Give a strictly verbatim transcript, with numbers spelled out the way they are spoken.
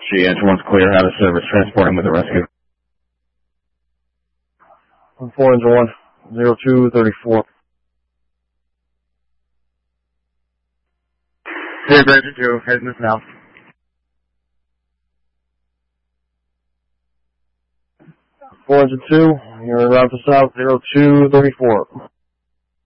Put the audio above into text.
G, engine one's clear, out of service, transporting with the rescue. one four, engine one, zero two thirty-four. Here's engine two, heading this now. four, engine two, you're around to south, zero two thirty-four.